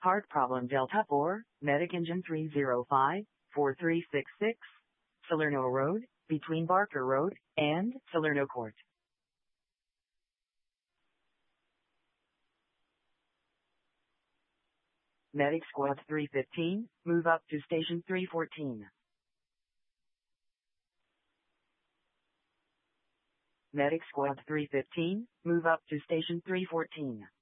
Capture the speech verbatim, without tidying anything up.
Heart problem Delta four, Medic Engine three zero five, four three six six, Salerno Road, between Barker Road and Salerno Court. Medic Squad three fifteen, move up to Station three fourteen. Medic Squad three fifteen, move up to Station three fourteen.